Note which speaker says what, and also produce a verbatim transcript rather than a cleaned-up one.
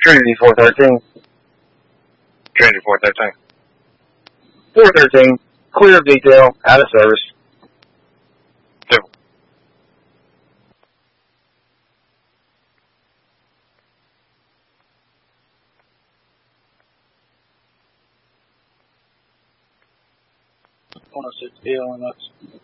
Speaker 1: Trinity four thirteen.
Speaker 2: Trinity four thirteen.
Speaker 1: four thirteen. Clear of detail. Out of service.
Speaker 2: Two.
Speaker 3: one oh six L and that's